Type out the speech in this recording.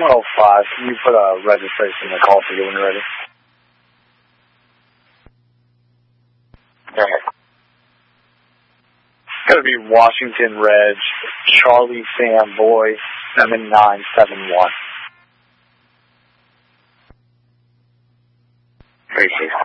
105. Can you put a registration in the call for you when you're ready? Okay. It's going to be Washington Reg, Charlie Sam Boy, 7971. 365.